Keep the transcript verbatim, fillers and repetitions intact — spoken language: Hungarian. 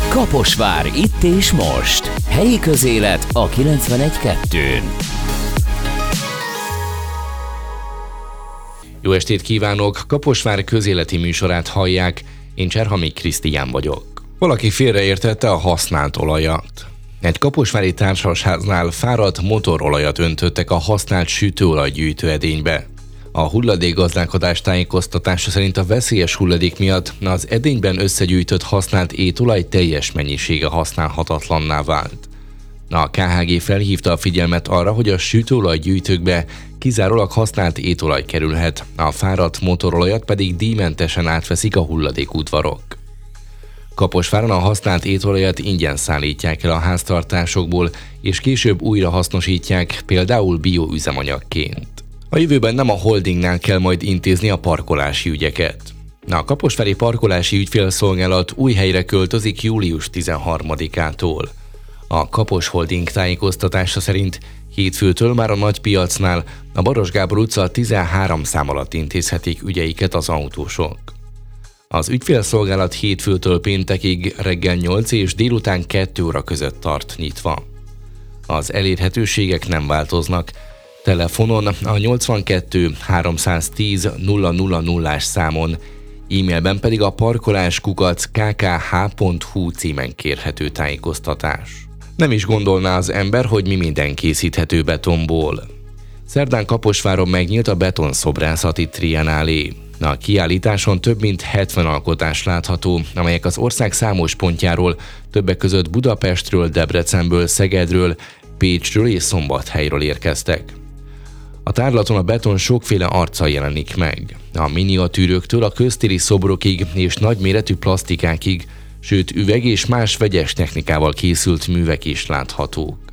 Kaposvár itt és most. Helyi közélet a kilencvenegy kettőn. Jó estét kívánok! Kaposvár közéleti műsorát hallják, én Cserhami Krisztián vagyok. Valaki félreértette a használt olajat. Egy kaposvári társasháznál fáradt motorolajat öntöttek a használt sütőolajgyűjtő edénybe. A hulladékgazdálkodás tájékoztatása szerint a veszélyes hulladék miatt az edényben összegyűjtött használt étolaj teljes mennyisége használhatatlanná vált. A ká há gé felhívta a figyelmet arra, hogy a sütőolajgyűjtőkbe kizárólag használt étolaj kerülhet, a fáradt motorolajat pedig díjmentesen átveszik a hulladékudvarok. Kaposváron a használt étolajat ingyen szállítják el a háztartásokból, és később újra hasznosítják, például bioüzemanyagként. A jövőben nem a holdingnál kell majd intézni a parkolási ügyeket. A kaposvári parkolási ügyfélszolgálat új helyre költözik július tizenharmadikától. A Kapos Holding tájékoztatása szerint hétfőtől már a Nagypiacnál, a Baros Gábor utca tizenhárom szám alatt intézhetik ügyeiket az autósok. Az ügyfélszolgálat hétfőtől péntekig reggel nyolc és délután kettő óra között tart nyitva. Az elérhetőségek nem változnak. Telefonon a nyolcvankettő háromszáztíz nulla nulla nullás számon, e-mailben pedig a parkolás kukac k k h pont h u címen kérhető tájékoztatás. Nem is gondolná az ember, hogy mi minden készíthető betonból. Szerdán Kaposváron megnyílt a betonszobrászati triennálé. A kiállításon több mint hetven alkotás látható, amelyek az ország számos pontjáról, többek között Budapestről, Debrecenből, Szegedről, Pécsről és Szombathelyről érkeztek. A tárlaton a beton sokféle arccal jelenik meg. A miniatűröktől a köztéri szobrokig és nagyméretű plastikákig, sőt üveg és más vegyes technikával készült művek is láthatók.